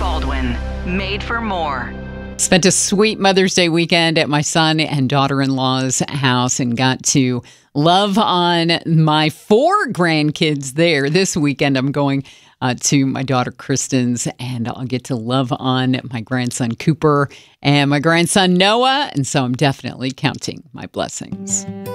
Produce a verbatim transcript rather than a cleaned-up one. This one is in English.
Baldwin, Made for More. Spent a sweet Mother's Day weekend at my son and daughter-in-law's house and got to love on my four grandkids there. This weekend I'm going uh, to my daughter Kristen's, and I'll get to love on my grandson Cooper and my grandson Noah, and so I'm definitely counting my blessings.